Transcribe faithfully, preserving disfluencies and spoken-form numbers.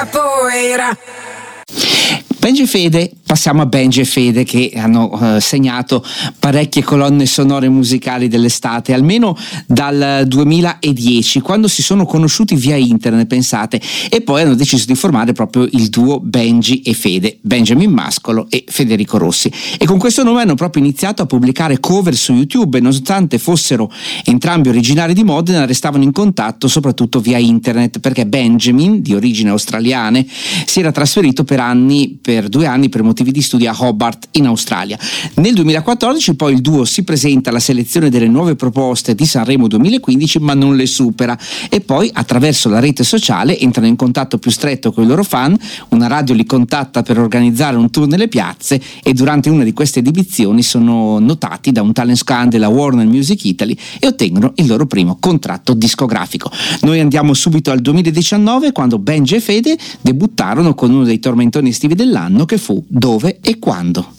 capoeira. Benji e Fede, passiamo a Benji e Fede che hanno eh, segnato parecchie colonne sonore musicali dell'estate, almeno dal duemiladieci, quando si sono conosciuti via internet, pensate, e poi hanno deciso di formare proprio il duo Benji e Fede, Benjamin Mascolo e Federico Rossi, e con questo nome hanno proprio iniziato a pubblicare cover su YouTube e nonostante fossero entrambi originari di Modena restavano in contatto soprattutto via internet, perché Benjamin, di origini australiane, si era trasferito per anni per per due anni per motivi di studio a Hobart in Australia. Nel duemilaquattordici poi il duo si presenta alla selezione delle nuove proposte di Sanremo duemilaquindici ma non le supera e poi attraverso la rete sociale entrano in contatto più stretto con i loro fan, una radio li contatta per organizzare un tour nelle piazze e durante una di queste esibizioni sono notati da un talent scan della Warner Music Italy e ottengono il loro primo contratto discografico. Noi andiamo subito al duemiladiciannove quando Benji e Fede debuttarono con uno dei tormentoni estivi dell'anno che fu Dove e Quando.